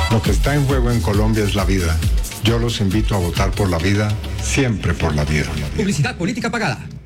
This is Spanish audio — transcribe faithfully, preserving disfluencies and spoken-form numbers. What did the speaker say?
Lo que está en juego en Colombia es la vida. Yo los invito a votar por la vida, siempre por la vida. Publicidad política pagada.